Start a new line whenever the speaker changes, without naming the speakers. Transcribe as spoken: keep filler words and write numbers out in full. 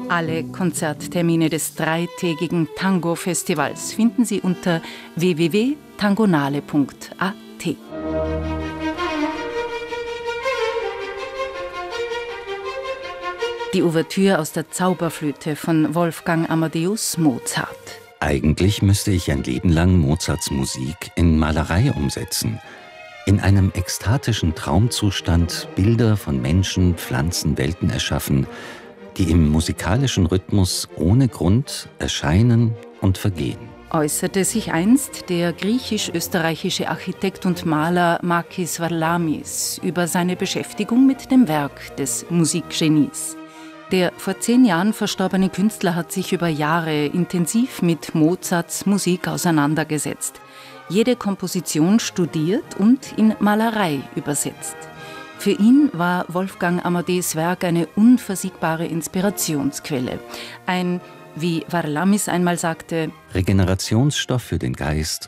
Alle Konzerttermine des dreitägigen Tango-Festivals finden Sie unter w w w punkt tangonale punkt a t. Die Ouvertüre aus der Zauberflöte von Wolfgang Amadeus Mozart.
Eigentlich müsste ich ein Leben lang Mozarts Musik in Malerei umsetzen. In einem ekstatischen Traumzustand Bilder von Menschen, Pflanzen, Welten erschaffen, die im musikalischen Rhythmus ohne Grund erscheinen und vergehen.
Äußerte sich einst der griechisch-österreichische Architekt und Maler Makis Varlamis über seine Beschäftigung mit dem Werk des Musikgenies. Der vor zehn Jahren verstorbene Künstler hat sich über Jahre intensiv mit Mozarts Musik auseinandergesetzt, jede Komposition studiert und in Malerei übersetzt. Für ihn war Wolfgang Amadeus Werk eine unversiegbare Inspirationsquelle. Ein, wie Varlamis einmal sagte,
Regenerationsstoff für den Geist